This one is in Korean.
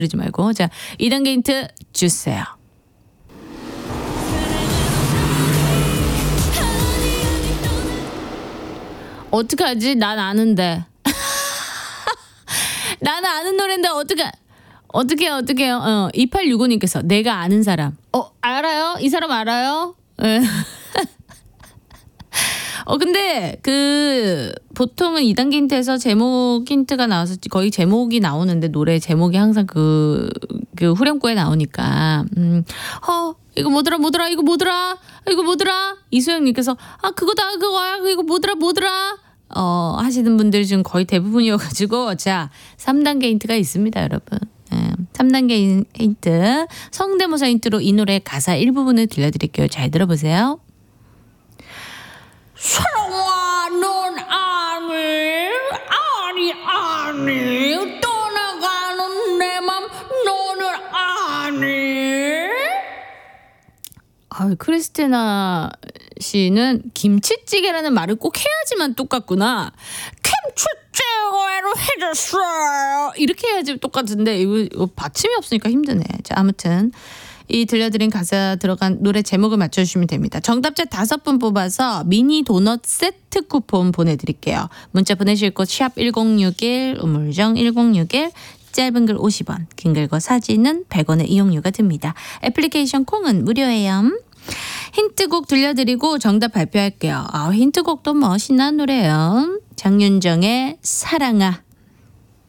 그러지 말고. 자, 2단계 힌트 주세요. 어떡하지? 난 아는데. 나는 아는 노래인데 어떡해요? 2865님께서 내가 아는 사람. 알아요? 이 사람 알아요? 예. 근데 보통은 2단계 힌트에서 제목 힌트가 나와서 거의 제목이 나오는데 노래 제목이 항상 그 후렴구에 나오니까 이거 뭐더라 이수영님께서 그거야 이거 뭐더라 하시는 분들이 지금 거의 대부분이어가지고 자 3단계 힌트가 있습니다 여러분. 3단계 힌트 성대모사 힌트로 이 노래 가사 일부분을 들려드릴게요. 잘 들어보세요. 사랑아 넌 아니 떠나가는 내 맘 너는 아니. 크리스티나 씨는 김치찌개라는 말을 꼭 해야지만 똑같구나. 김치찌개로 해줬어요. 이렇게 해야지 똑같은데 이거 받침이 없으니까 힘드네. 자, 아무튼 이 들려드린 가사 들어간 노래 제목을 맞춰주시면 됩니다. 정답자 5분 뽑아서 미니 도넛 세트 쿠폰 보내드릴게요. 문자 보내실 곳 샵 1061 우물정 1061 짧은 글 50원 긴 글과 사진은 100원의 이용료가 듭니다. 애플리케이션 콩은 무료예요. 힌트곡 들려드리고 정답 발표할게요. 힌트곡도 신나는 노래예요. 장윤정의 사랑아.